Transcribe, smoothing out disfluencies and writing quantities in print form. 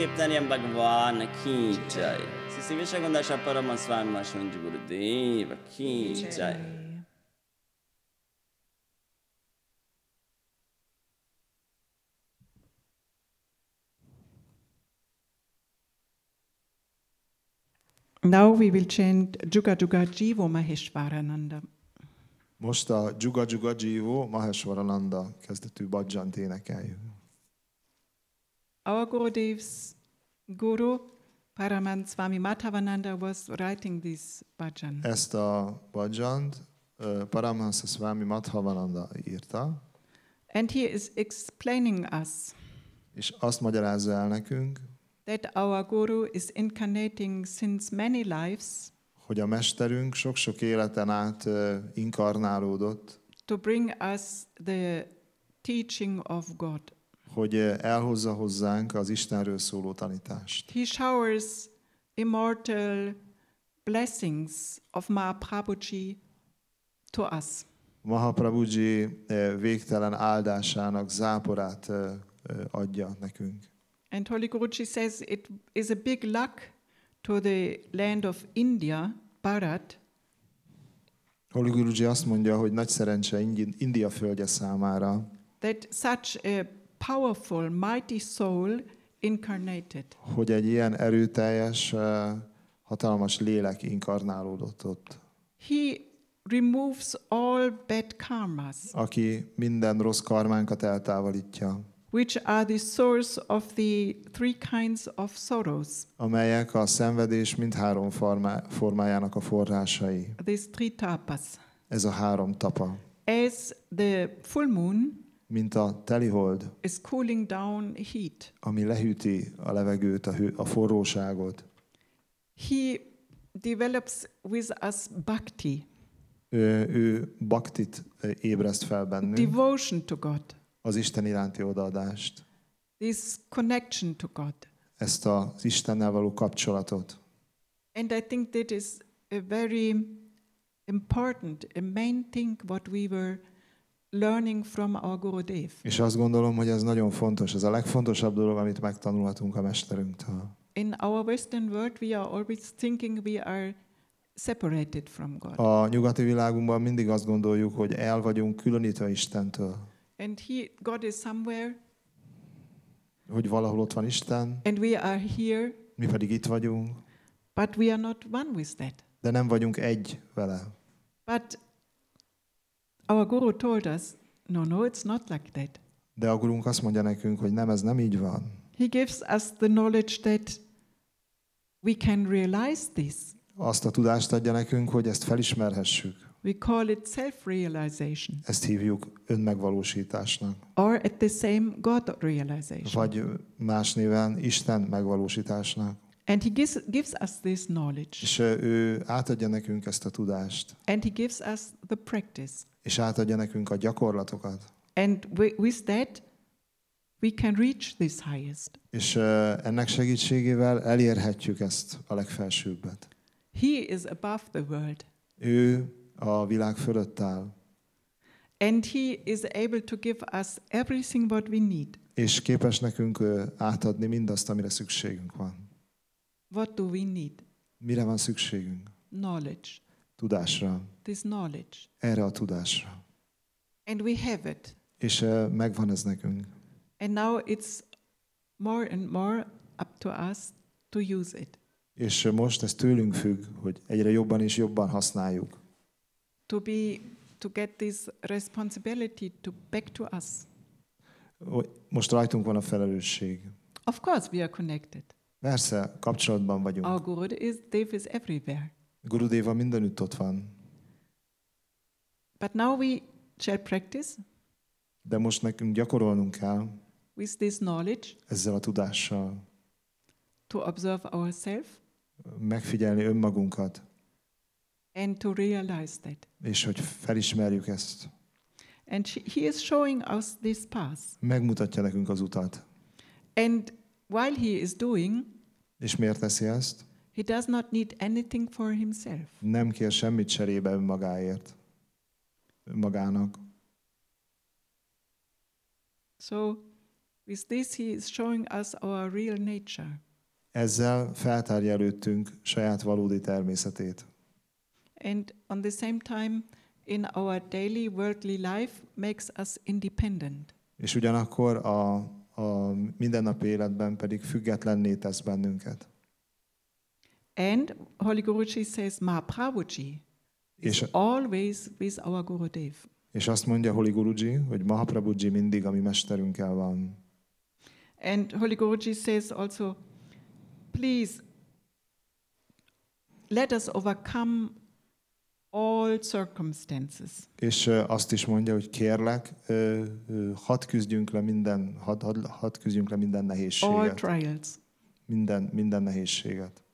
Gurudev Tanyam Bhagwan ki jai. Sri Vishakundasha Parama Swami Mahashunji Gurudev ki jai. Now we will chant Juga Juga Jivo Maheshwarananda. Most a Juga Juga Jivo Maheshwarananda kezdetű bhajant énekeljük. Our Gurudev's Guru, Paramant Swami Madhavananda, was writing this bhajan. Ezt a bhajant Paramahansa Swami Madhavananda írta. And he is explaining us És azt magyarázza el nekünk, that our Guru is incarnating since many lives hogy a mesterünk sok-sok életen át inkarnálódott, to bring us the teaching of God. hogy elhozza hozzánk az Istenről szóló tanítást. He showers immortal blessings of Mahaprabhuji to us. Mahaprabhuji végtelen áldásának záporát adja nekünk. And Holy Guruji says it is a big luck to the land of India, Bharat, Holy Guruji azt mondja, hogy nagy szerencse India földje számára, that such a powerful, mighty soul incarnated. hogy egy ilyen erőteljes, hatalmas lélek inkarnálódott ott, He removes all bad karmas, aki minden rossz karmánkat eltávolítja, which are the source of the three kinds of sorrows, amelyek a szenvedés mindhárom formájának a forrásai. these three tapas. Ez a három tapa. As the full moon Mint a telihold, is cooling down heat, ami lehűti a levegőt, a forróságot. he develops with us bhakti, Ő bhaktit ébreszt fel bennünk, devotion to God, az Isten iránti odaadást, this connection to God. ezt az Istennel való kapcsolatot. And I think that is a very important, a main thing what we were learning from our Gurudev. És azt gondolom, hogy ez nagyon fontos. Ez a legfontosabb dolog, amit megtanulhatunk a mesterünktől. In our Western world, we are always thinking we are separated from God. A nyugati világunkban mindig azt gondoljuk, hogy el vagyunk különítve Istentől. And God is somewhere, Hogy valahol ott van Isten, and we are here, mi pedig itt vagyunk, but we are not one with that. de nem vagyunk egy vele. But our Guru told us, no, it's not like that. De a gurunk azt mondja nekünk, hogy nem, ez nem így van. He gives us the knowledge that we can realize this. Azt a tudást adja nekünk, hogy ezt felismerhessük. We call it self-realization, Ezt hívjuk önmegvalósításnak. or at the same God realization. Vagy más néven Isten megvalósításnak. And he gives us this knowledge, És ő átadja nekünk ezt a tudást. and he gives us the practice. És átadja nekünk a gyakorlatokat. And with that, we can reach this highest. És ennek segítségével elérhetjük ezt a legfelsőbbet. He is above the world, Ő a világ fölött áll, and he is able to give us everything what we need. és képes nekünk átadni mindazt, amire szükségünk van. What do we need? Mire van szükségünk? Knowledge. Tudásra. This knowledge. Erre a tudásra. And we have it. És megvan ez nekünk. And now it's more and more up to us to use it. És most ez tőlünk függ, hogy egyre jobban és jobban használjuk. To get this responsibility back to us. Most rajtunk van a felelősség. Of course we are connected. Persze, kapcsolatban vagyunk. Our Gurudev is everywhere. Gurudeva mindenütt ott van. But now we shall practice De most nekünk gyakorolnunk kell with this knowledge ezzel a tudással. to observe ourselves Megfigyelni önmagunkat, and to realize that. és hogy felismerjük ezt. And he is showing us this path. Megmutatja nekünk az utat. And while he is doing, És miért teszi ezt? he does not need anything for himself. Nem kér semmit cserébe önmagának. So With this, he is showing us our real nature. Ezzel feltárja előttünk saját valódi természetét. And on the same time, in our daily worldly life, makes us independent. És ugyanakkor a mindennapi életben pedig függetlenné tesz bennünket. And Holy Guruji says, Mahaprabhuji is always with our Gurudev. És azt mondja Holy Guruji, hogy Mahaprabhuji mindig a mi mesterünkkel van. And Holy Guruji says also, please, let us overcome all circumstances. És azt is mondja, hogy kérlek, hadd küzdjünk le minden nehézséget. All trials. Minden nehézséget.